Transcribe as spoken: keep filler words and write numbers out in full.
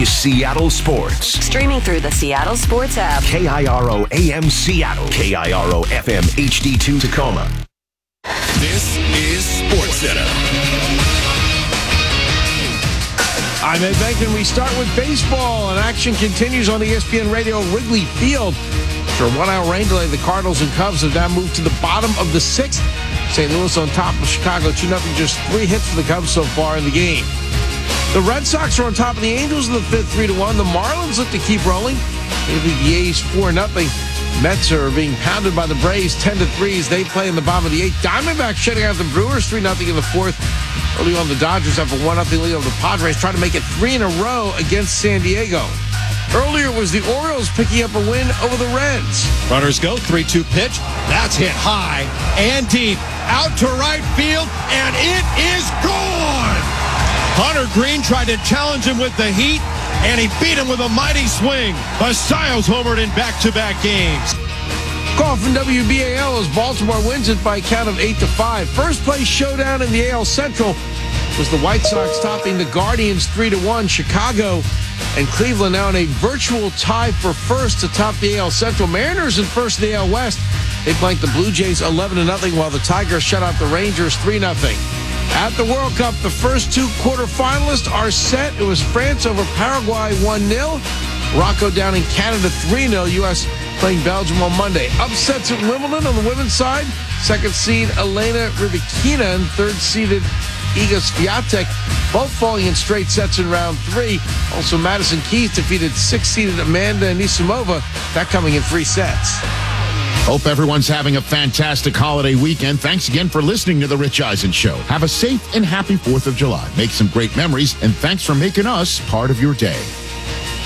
is Seattle Sports. Streaming through the Seattle Sports app. K I R O A M Seattle. K I R O F M H D two Tacoma. This is SportsCenter. I'm Ed Benkman. We start with baseball, and action continues on E S P N Radio Wrigley Field. After a one-hour rain delay, the Cardinals and Cubs have now moved to the bottom of the sixth. Saint Louis on top of Chicago, two nothing, just three hits for the Cubs so far in the game. The Red Sox are on top of the Angels in the fifth, three to one. The Marlins look to keep rolling. They lead the A's four nothing. Mets are being pounded by the Braves ten to three as they play in the bottom of the eighth. Diamondbacks shutting out the Brewers three nothing in the fourth. Early on, the Dodgers have a one nothing lead over the Padres, trying to make it three in a row against San Diego. Earlier it was the Orioles picking up a win over the Reds. Runners go, three two pitch. That's hit high and deep. Out to right field, and it is gone! Hunter Green tried to challenge him with the heat, and he beat him with a mighty swing. Basayo's homered in back-to-back games. Call from W B A L as Baltimore wins it by a count of eight to five. First place showdown in the A L Central was the White Sox topping the Guardians three to one. Chicago and Cleveland now in a virtual tie for first to top the A L Central. Mariners in first in the A L West. They blanked the Blue Jays eleven to nothing, while the Tigers shut out the Rangers three nothing. At the World Cup, the first two quarterfinalists are set. It was France over Paraguay one nil. Morocco down in Canada three nil. U S playing Belgium on Monday. Upsets at Wimbledon on the women's side. Second seed Elena Rybakina and third seeded Iga Swiatek, both falling in straight sets in round three. Also, Madison Keys defeated six-seeded Amanda Anisimova, that coming in three sets. Hope everyone's having a fantastic holiday weekend. Thanks again for listening to The Rich Eisen Show. Have a safe and happy fourth of July. Make some great memories, and thanks for making us part of your day.